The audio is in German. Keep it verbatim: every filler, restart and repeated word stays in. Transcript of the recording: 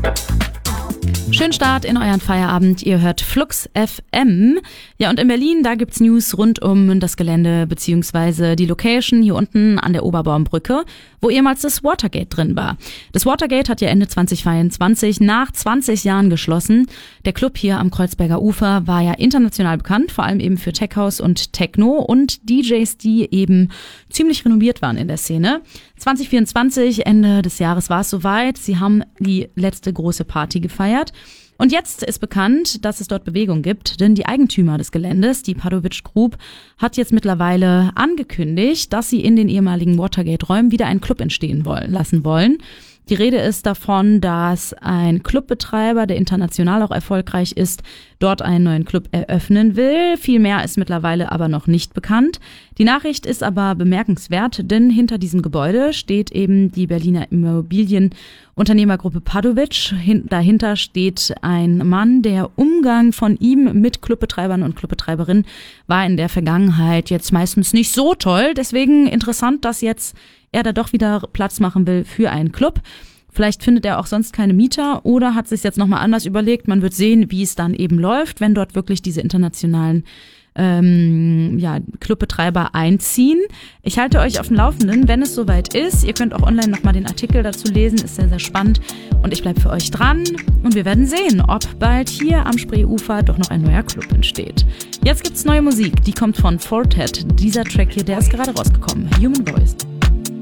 Schönen Start in euren Feierabend. Ihr hört Flux F M. Ja, und in Berlin, da gibt's News rund um das Gelände beziehungsweise die Location hier unten an der Oberbaumbrücke, wo ehemals das Watergate drin war. Das Watergate hat ja Ende zwanzig zweiundzwanzig nach zwanzig Jahren geschlossen. Der Club hier am Kreuzberger Ufer war ja international bekannt, vor allem eben für Tech House und Techno und D Js, die eben ziemlich renommiert waren in der Szene. zwanzig vierundzwanzig, Ende des Jahres, war es soweit. Sie haben die letzte große Party gefeiert. Und jetzt ist bekannt, dass es dort Bewegung gibt, denn die Eigentümer des Geländes, die Padovich Group, hat jetzt mittlerweile angekündigt, dass sie in den ehemaligen Watergate-Räumen wieder einen Club entstehen wollen, lassen wollen. Die Rede ist davon, dass ein Clubbetreiber, der international auch erfolgreich ist, dort einen neuen Club eröffnen will. Viel mehr ist mittlerweile aber noch nicht bekannt. Die Nachricht ist aber bemerkenswert, denn hinter diesem Gebäude steht eben die Berliner Immobilienunternehmergruppe Padovich. Hin- dahinter steht ein Mann, der Umgang von ihm mit Clubbetreibern und Clubbetreiberinnen war in der Vergangenheit jetzt meistens nicht so toll. Deswegen interessant, dass jetzt er da doch wieder Platz machen will für einen Club. Vielleicht findet er auch sonst keine Mieter oder hat sich jetzt nochmal anders überlegt. Man wird sehen, wie es dann eben läuft, wenn dort wirklich diese internationalen ähm, ja, Clubbetreiber einziehen. Ich halte euch auf dem Laufenden, wenn es soweit ist. Ihr könnt auch online nochmal den Artikel dazu lesen, ist sehr, sehr spannend. Und ich bleibe für euch dran und wir werden sehen, ob bald hier am Spreeufer doch noch ein neuer Club entsteht. Jetzt gibt's neue Musik, die kommt von Fortet. Dieser Track hier, der ist gerade rausgekommen. Human Voice.